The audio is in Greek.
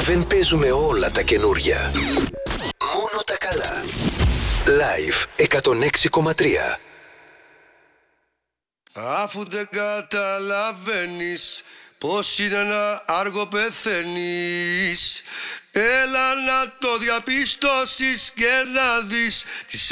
Δεν παίζουμε όλα τα καινούρια. Μόνο τα καλά. Live 106,3. Αφού δεν καταλαβαίνεις πως είναι να άργο πεθαίνεις, έλα να το διαπιστώσεις και να δεις τις